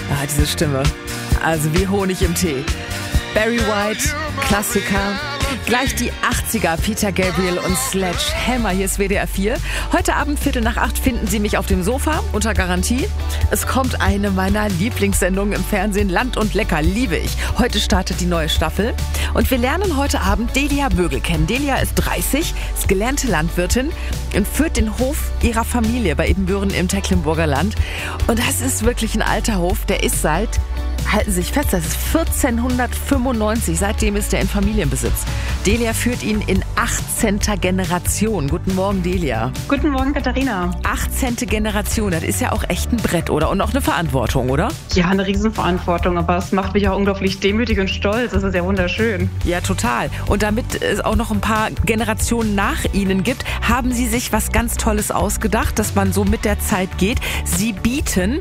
Ah, diese Stimme. Also wie Honig im Tee. Barry White, Klassiker. Gleich die 80er, Peter Gabriel und Sledgehammer. Hier ist WDR 4. Heute Abend 7:45 finden Sie mich auf dem Sofa, unter Garantie. Es kommt eine meiner Lieblingssendungen im Fernsehen, Land und Lecker, liebe ich. Heute startet die neue Staffel und wir lernen heute Abend Delia Bögel kennen. Delia ist 30, ist gelernte Landwirtin und führt den Hof ihrer Familie bei Ebenbüren im Tecklenburger Land. Und das ist wirklich ein alter Hof, der ist halten Sie sich fest, das ist 1495. Seitdem ist er in Familienbesitz. Delia führt ihn in 18. Generation. Guten Morgen, Delia. Guten Morgen, Katharina. 18. Generation, das ist ja auch echt ein Brett, oder? Und auch eine Verantwortung, oder? Ja, eine Riesenverantwortung, aber es macht mich auch unglaublich demütig und stolz. Das ist ja wunderschön. Ja, total. Und damit es auch noch ein paar Generationen nach Ihnen gibt, haben Sie sich was ganz Tolles ausgedacht, dass man so mit der Zeit geht. Sie bieten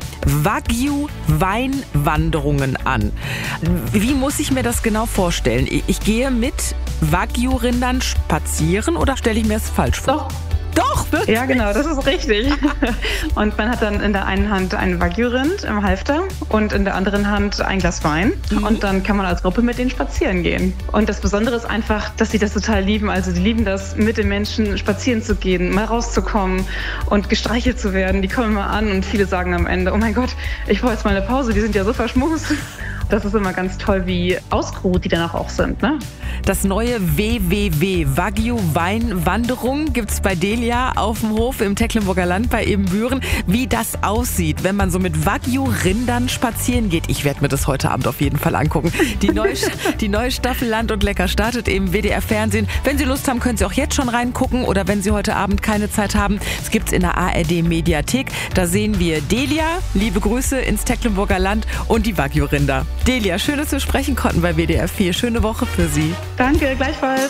Wagyu-Weinwanderungen an. Wie muss ich mir das genau vorstellen? Ich gehe mit Wagyu-Rindern spazieren oder stelle ich mir das falsch vor? Doch, wirklich? Ja, genau, das ist richtig. Und man hat dann in der einen Hand einen Wagyu-Rind im Halfter und in der anderen Hand ein Glas Wein. Und dann kann man als Gruppe mit denen spazieren gehen. Und das Besondere ist einfach, dass sie das total lieben. Also die lieben das, mit den Menschen spazieren zu gehen, mal rauszukommen und gestreichelt zu werden. Die kommen mal an und viele sagen am Ende, oh mein Gott, ich brauche jetzt mal eine Pause, die sind ja so verschmust. Das ist immer ganz toll, wie ausgeruht die danach auch sind, ne? Das neue WWW Wagyu Weinwanderung gibt's bei Delia auf dem Hof im Tecklenburger Land bei Ebenbüren. Wie das aussieht, wenn man so mit Wagyu-Rindern spazieren geht. Ich werde mir das heute Abend auf jeden Fall angucken. Die neue Staffel Land und Lecker startet im WDR Fernsehen. Wenn Sie Lust haben, können Sie auch jetzt schon reingucken. Oder wenn Sie heute Abend keine Zeit haben, es gibt's in der ARD Mediathek. Da sehen wir Delia, liebe Grüße ins Tecklenburger Land und die Wagyu-Rinder. Delia, schön, dass wir sprechen konnten bei WDR 4. Schöne Woche für Sie. Danke, gleichfalls.